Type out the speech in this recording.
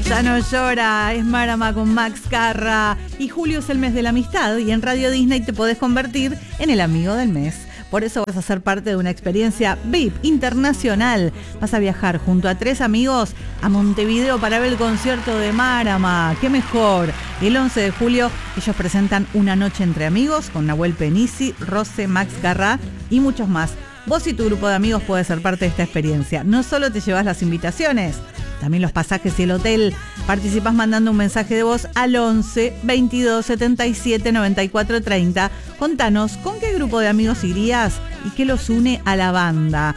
Ya no llora, es Marama con Max Garra. Y julio es el mes de la amistad y en Radio Disney te podés convertir en el amigo del mes. Por eso vas a ser parte de una experiencia VIP internacional. Vas a viajar junto a 3 amigos a Montevideo para ver el concierto de Marama. ¡Qué mejor! El 11 de julio ellos presentan Una noche entre amigos con Nahuel Penisi, Rose, Max Garra y muchos más. Vos y tu grupo de amigos podés ser parte de esta experiencia. No solo te llevas las invitaciones, también los pasajes y el hotel. Participás mandando un mensaje de voz al 11 22 77 94 30. Contanos con qué grupo de amigos irías y qué los une a la banda.